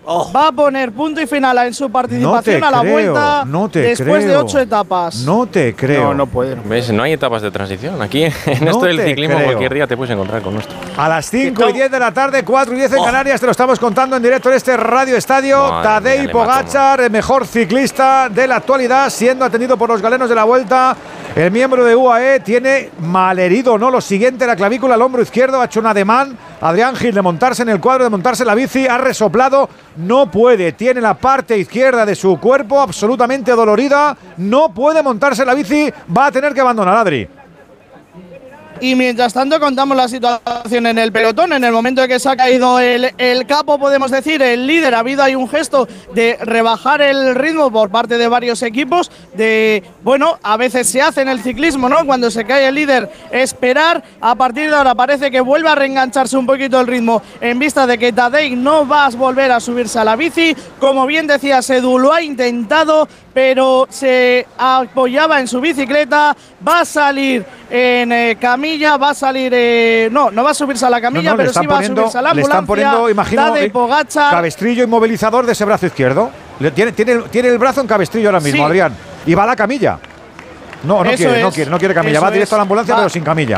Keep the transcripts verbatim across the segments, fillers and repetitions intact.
Oh. Va a poner punto y final en su participación no a la creo, vuelta no te después creo. de ocho etapas. No te creo. No, no puede. ¿Ves? No hay etapas de transición. Aquí, en no esto del ciclismo, creo. cualquier día te puedes encontrar con nuestro. A las cinco y diez de la tarde, cuatro y diez en oh. Canarias, te lo estamos contando en directo en este Radio Estadio. Madre Tadej mía, Pogačar, el mejor ciclista de la actualidad, siendo atendido por los galenos de la Vuelta. El miembro de U A E tiene malherido, ¿no? Lo siguiente, la clavícula, el hombro izquierdo, ha hecho un ademán. Adrián Gil de montarse en el cuadro, de montarse en la bici, ha resoplado, no puede, tiene la parte izquierda de su cuerpo absolutamente dolorida, no puede montarse en la bici, va a tener que abandonar, Adri. Y mientras tanto contamos la situación en el pelotón. En el momento en que se ha caído el, el capo, podemos decir, el líder, ha habido ahí un gesto de rebajar el ritmo por parte de varios equipos, de, bueno, a veces se hace en el ciclismo, ¿no? Cuando se cae el líder, esperar. A partir de ahora parece que vuelve a reengancharse un poquito el ritmo en vista de que Tadej no va a volver a subirse a la bici. Como bien decía Sedu, lo ha intentado, pero se apoyaba en su bicicleta, va a salir en eh, camilla, va a salir… Eh, no, no va a subirse a la camilla, no, no, pero sí va poniendo, a subirse a la ambulancia. Le están poniendo, imagino, Tadej Pogačar, cabestrillo inmovilizador de ese brazo izquierdo. Le, tiene, tiene, tiene el brazo en cabestrillo ahora mismo, sí. Adrián. Y va a la camilla. No, no quiere, es. no quiere, no quiere camilla. Eso va directo es. a la ambulancia, va. pero sin camilla.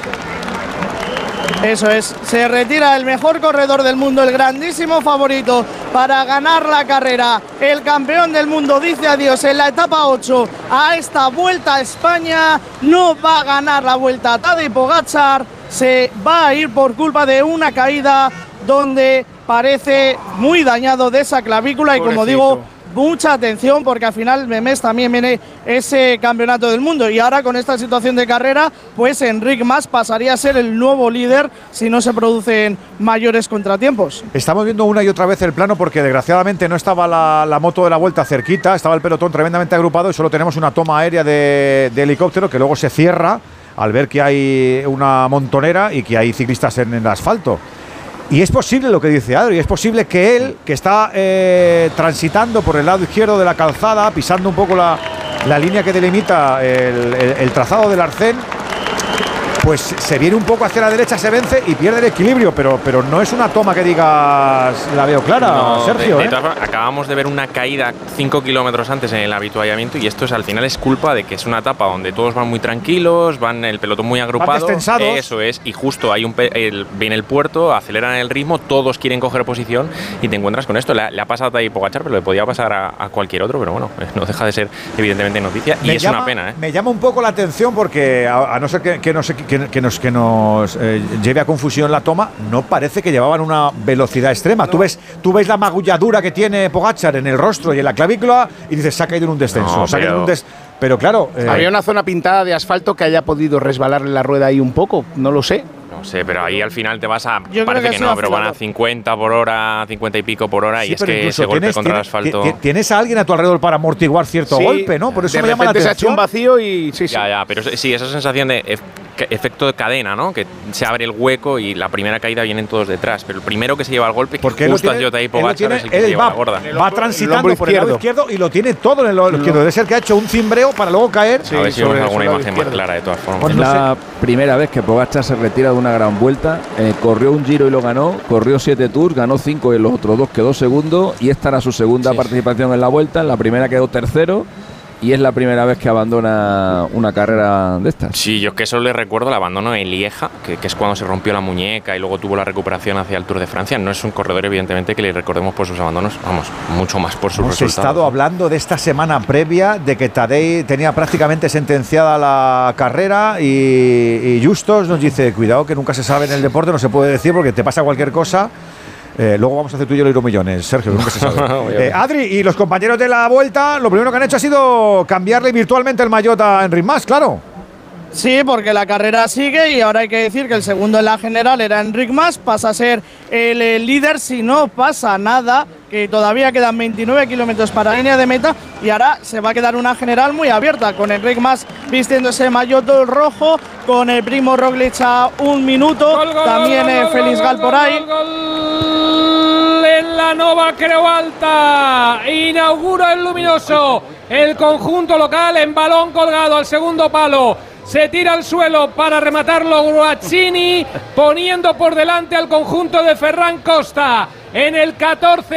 Eso es, se retira el mejor corredor del mundo, el grandísimo favorito para ganar la carrera. El campeón del mundo dice adiós en la etapa ocho a esta Vuelta a España. No va a ganar la Vuelta. Tadej Pogačar se va a ir por culpa de una caída donde parece muy dañado de esa clavícula. Y como digo, mucha atención porque al final de mes también viene ese campeonato del mundo y ahora con esta situación de carrera pues Enric Mas pasaría a ser el nuevo líder si no se producen mayores contratiempos. Estamos viendo una y otra vez el plano porque desgraciadamente no estaba la, la moto de la Vuelta cerquita, estaba el pelotón tremendamente agrupado y solo tenemos una toma aérea de, de helicóptero que luego se cierra al ver que hay una montonera y que hay ciclistas en, en el asfalto. Y es posible lo que dice Adri, es posible que él, que está eh, transitando por el lado izquierdo de la calzada, pisando un poco la, la línea que delimita el, el, el trazado del arcén, pues se viene un poco hacia la derecha, se vence y pierde el equilibrio, pero, pero no es una toma que digas la veo clara, no, Sergio. De, de ¿eh? todas formas, acabamos de ver una caída cinco kilómetros antes en el habituallamiento y esto es al final es culpa de que es una etapa donde todos van muy tranquilos, van el pelotón muy agrupado. Eso es, y justo hay un el, viene el puerto, aceleran el ritmo, todos quieren coger posición y te encuentras con esto. Le, le ha pasado a Tadej Pogačar, pero le podía pasar a, a cualquier otro, pero bueno, no deja de ser evidentemente noticia y me es llama, una pena. ¿eh? Me llama un poco la atención porque a, a no ser que, que no sé que, que nos, que nos eh, lleve a confusión la toma, no parece que llevaban una velocidad extrema. No. Tú ves tú ves la magulladura que tiene Pogačar en el rostro y en la clavícula y dices, se ha caído en un descenso. No, se ha pero… caído en un des pero claro… Eh, había una zona pintada de asfalto que haya podido resbalarle la rueda ahí un poco, no lo sé. No sé, pero ahí al final te vas a… Yo parece que, que no, pero van a cincuenta por hora, cincuenta y pico por hora, sí, y es que ese golpe tienes, contra tienes, el asfalto… Tienes a alguien a tu alrededor para amortiguar cierto sí, golpe, ¿no? Por eso de me llama la atención. Se ha hecho un vacío y… Sí, sí. Ya, ya, pero sí, esa sensación de ef efecto de cadena, ¿no? Que se abre el hueco y la primera caída vienen todos detrás, pero el primero que se lleva el golpe, porque que justo ha sido Tadej Pogačar, es el que él se lleva va, la gorda. Va transitando el por el lado izquierdo y lo tiene todo en el lado izquierdo. Debe ser que ha hecho un cimbreo para luego caer. Sí, a ver si vemos alguna imagen más clara de todas formas. Es la primera vez que Pogačar se retira de una gran vuelta. Eh, corrió un Giro y lo ganó, corrió siete Tours, ganó cinco y en los otros dos quedó segundo y esta era su segunda sí, participación en la Vuelta. En la primera quedó tercero y es la primera vez que abandona una carrera de estas. Sí, yo es que solo le recuerdo el abandono en Lieja, que, que es cuando se rompió la muñeca y luego tuvo la recuperación hacia el Tour de Francia. No es un corredor, evidentemente, que le recordemos por sus abandonos, vamos, mucho más por sus Hemos resultados. Hemos estado hablando de esta semana previa, de que Tadej tenía prácticamente sentenciada la carrera y, y Justos nos dice, cuidado que nunca se sabe en el deporte, no se puede decir porque te pasa cualquier cosa. Eh, luego vamos a hacer tú y yo los millones, Sergio, que nunca se sabe. eh, Adri, y los compañeros de la Vuelta, lo primero que han hecho ha sido cambiarle virtualmente el maillot a Enric Mas, claro. Sí, porque la carrera sigue y ahora hay que decir que el segundo en la general era Enric Mas, pasa a ser el, el líder si no pasa nada, que todavía quedan veintinueve kilómetros para la línea de meta y ahora se va a quedar una general muy abierta, con Enric Mas vistiendo ese maillot rojo, con el Primo Roglic a un minuto, gol, gol, también gol, gol, Félix Gal por ahí. Gol, gol, en la Nova Creu Alta, inaugura el luminoso, el conjunto local en balón colgado al segundo palo. Se tira al suelo para rematarlo Guaccini, poniendo por delante al conjunto de Ferran Costa en el catorce.